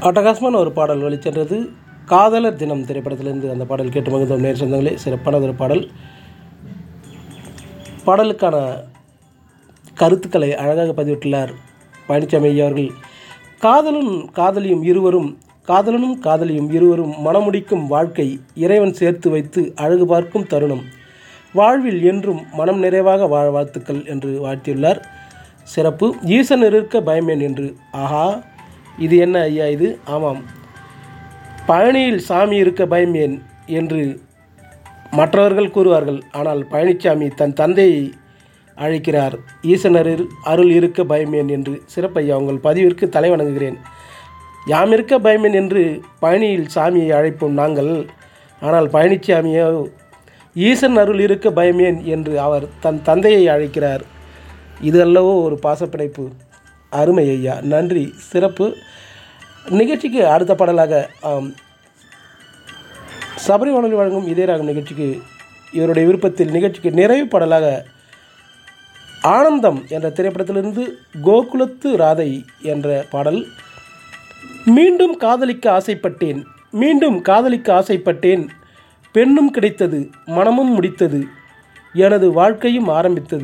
அட்டகாசமான ஒரு பாடல் வெளிச்சென்றது. காதலர் தினம் திரைப்படத்திலிருந்து அந்த பாடல் கேட்டு மகிழ்ந்தோம். நேர் சொந்தங்களே, சிறப்பானது ஒரு பாடல். பாடலுக்கான கருத்துக்களை அழகாக பதிவிட்டுள்ளார் பழனிசாமி ஐயா அவர்கள். காதலனும் காதலியும் இருவரும் மனமுடிக்கும் வாழ்க்கை இறைவன் சேர்த்து வைத்து அழகு பார்க்கும் தருணம். வாழ்வில் என்றும் மனம் நிறைவாக வாழ வாழ்த்துக்கள் என்று வாழ்த்தியுள்ளார். சிறப்பு. ஈசன் இருக்க பயமேன் என்று. ஆஹா, இது என்ன ஐயா இது? ஆமாம், பழனியில் சாமி இருக்க பயமேன் என்று மற்றவர்கள் கூறுவார்கள். ஆனால் பழனிசாமி தன் தந்தையை அழைக்கிறார். ஈசனரில் அருள் இருக்க பயமேன் என்று. சிறப்பையா, உங்கள் பதிவிற்கு தலை வணங்குகிறேன். யாம் இருக்க பயமேன் என்று பழனியில் சாமியை அழைப்போம் நாங்கள். ஆனால் பழனிசாமியோ ஈசன் அருள் இருக்க பயமேன் என்று அவர் தன் தந்தையை அழைக்கிறார். இது அல்லவோ ஒரு பாசப்பிணைப்பு. அருமை ஐயா, நன்றி, சிறப்பு. நிகழ்ச்சிக்கு அடுத்த பாடலாக சபரி வானொலி வழங்கும் இதே ராகம் நிகழ்ச்சிக்கு இவருடைய விருப்பத்தில் நிகழ்ச்சிக்கு நிறைவு பாடலாக ஆனந்தம் என்ற திரைப்படத்திலிருந்து கோகுலத்து ராதை என்ற பாடல். மீண்டும் காதலிக்க ஆசைப்பட்டேன், பெண்ணும் கிடைத்தது, மனமும் முடித்தது, எனது வாழ்க்கையும் ஆரம்பித்தது,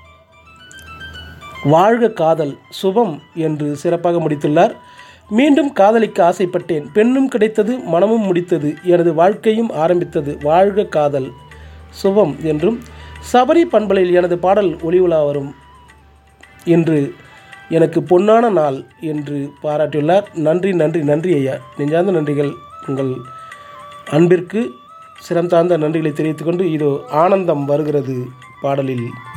வாழ்க காதல் சுபம் என்று சிறப்பாக முடித்துள்ளார். மீண்டும் காதலிக்க ஆசைப்பட்டேன், பெண்ணும் கிடைத்தது, மனமும் முடித்தது, எனது வாழ்க்கையும் ஆரம்பித்தது, வாழ்க காதல் சுபம் என்றும் சபரி பண்பலையில் எனது பாடல் ஒளி உலா வரும் இன்று எனக்கு பொன்னான நாள் என்று பாராட்டியுள்ளார். நன்றி நன்றி நன்றி ஐயா, நெஞ்சார்ந்த நன்றிகள். உங்கள் அன்பிற்கு சிறந்தார்ந்த நன்றிகளை தெரிவித்துக்கொண்டு இதோ ஆனந்தம் வருகிறது பாடலில்.